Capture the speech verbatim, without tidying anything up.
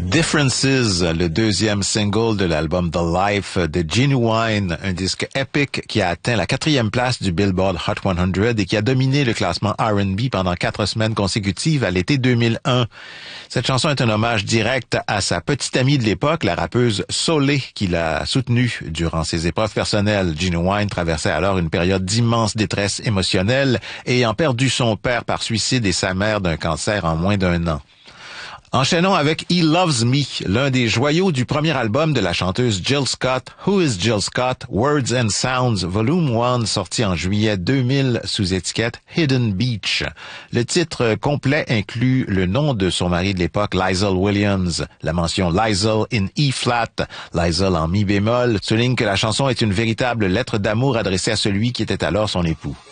Differences, le deuxième single de l'album The Life de Genuine, un disque épique qui a atteint la quatrième place du Billboard Hot cent et qui a dominé le classement R and B pendant quatre semaines consécutives à l'été deux mille un. Cette chanson est un hommage direct à sa petite amie de l'époque, la rappeuse Soleil, qui l'a soutenue durant ses épreuves personnelles. Genuine traversait alors une période d'immense détresse émotionnelle, ayant perdu son père par suicide et sa mère d'un cancer en moins d'un an. Enchaînons avec He Loves Me, l'un des joyaux du premier album de la chanteuse Jill Scott, Who is Jill Scott? Words and Sounds, Volume un, sorti en juillet deux mille sous étiquette Hidden Beach. Le titre complet inclut le nom de son mari de l'époque, Liesl Williams. La mention Liesl in E-flat, Liesl en mi bémol, souligne que la chanson est une véritable lettre d'amour adressée à celui qui était alors son époux.